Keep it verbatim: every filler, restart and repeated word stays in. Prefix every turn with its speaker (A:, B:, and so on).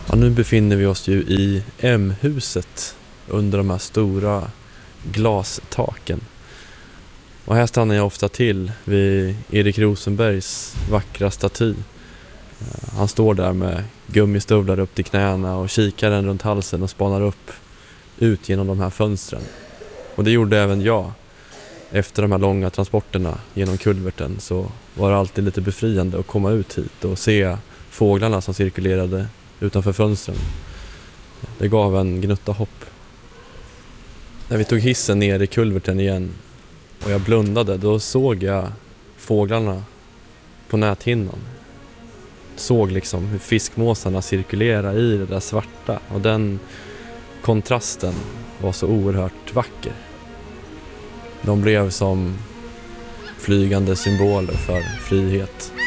A: Ja, nu befinner vi oss ju i M-huset under de här stora glastaken. Och här stannar jag ofta till vid Erik Rosenbergs vackra staty. Han står där med gummistövlar upp till knäna och kikaren runt halsen och spanar upp ut genom de här fönstren. Och det gjorde även jag. Efter de här långa transporterna genom kulverten så var det alltid lite befriande att komma ut hit och se fåglarna som cirkulerade utanför fönstren. Det gav en gnutta hopp. När vi tog hissen ner i kulverten igen och jag blundade, då såg jag fåglarna på näthinnan. Såg liksom hur fiskmåsarna cirkulerade i det där svarta, och den kontrasten var så oerhört vacker. De blev som flygande symboler för frihet.